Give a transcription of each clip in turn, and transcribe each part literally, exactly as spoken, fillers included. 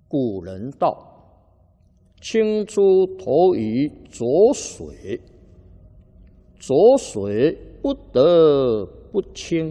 古人道：青珠投于浊水，浊水不得不清；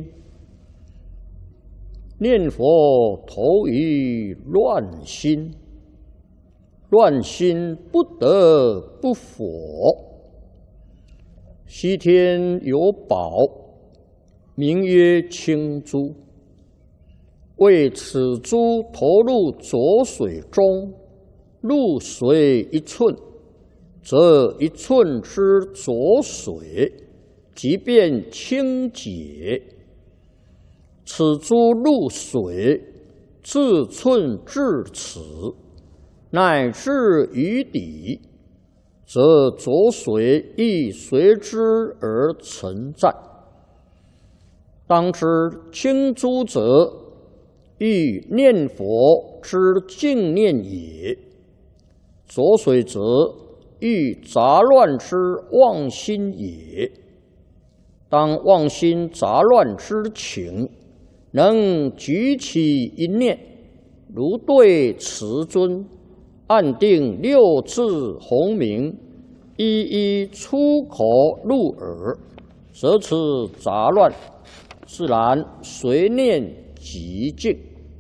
念佛投于乱心，乱心不得不佛。西天有宝，名曰青珠。为此珠投入浊水中，入水一寸，则一寸之浊水即变清洁。此珠入水，自寸至此，乃至于底，则浊水亦随之而存在。当知青珠者，欲念佛之净念也；浊水则欲杂乱之妄心也。当妄心杂乱之情，能举起一念，如对慈尊，按定六字洪名，一一出口入耳，则此杂乱自然随念即净。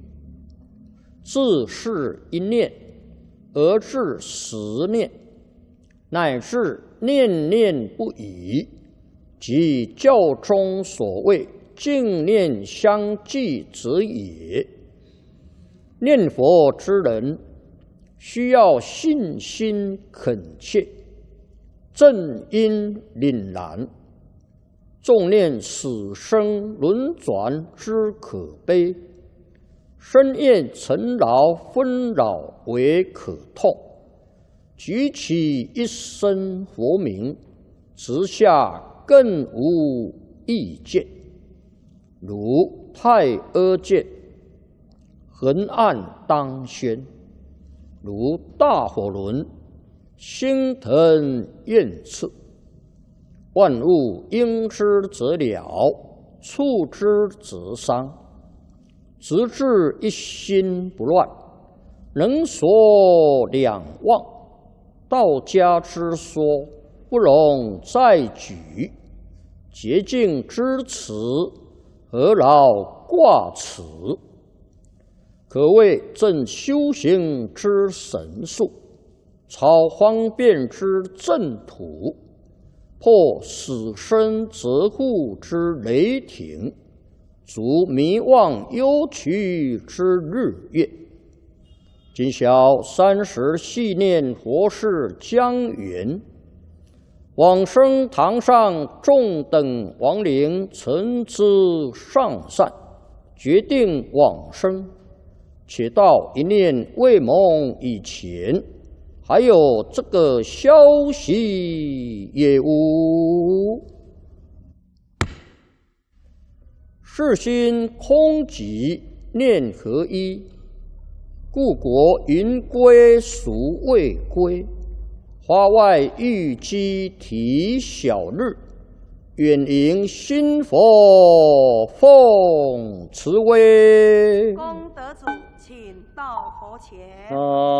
自是一念而至十念，乃至念念不已，即教中所谓净念相继者也。念佛之人，需要信心恳切，正因凛然，重念死生轮转之可悲，深厌尘劳纷扰为可痛，举起一声佛名，直下更无意见。如太阿剑，横按当宣；如大火轮，星腾焰炽。万物应之则了，触之则伤。直至一心不乱，能所两忘。道家之说，不容再举。洁净之词，何劳挂齿？可谓正修行之神术，超方便之正途，破死生责护之雷霆，足迷妄忧屈之日月。今宵三时系念佛事将圆，往生堂上众等亡灵曾知上善，决定往生。且到一念未蒙以前，还有这个消息也无。世心空寂念合一，故国云归孰未归？花外玉鸡啼小日，远迎新佛奉慈威。 功德主，请到佛前。 啊